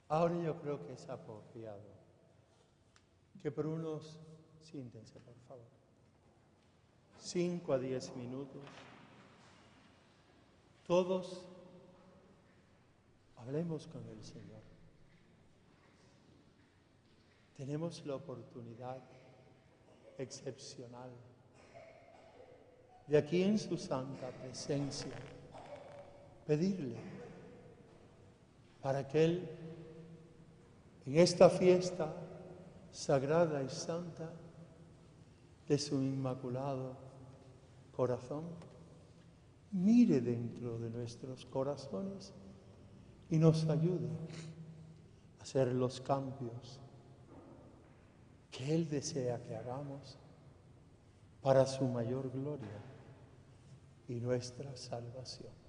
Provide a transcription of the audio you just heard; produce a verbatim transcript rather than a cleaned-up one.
Ahora yo creo que es apropiado que por unos, siéntense por favor, cinco a diez minutos, todos hablemos con el Señor. Tenemos la oportunidad excepcional de aquí en su santa presencia pedirle para que Él en esta fiesta sagrada y santa de su inmaculado corazón mire dentro de nuestros corazones y nos ayude a hacer los cambios que Él desea que hagamos para su mayor gloria y nuestra salvación.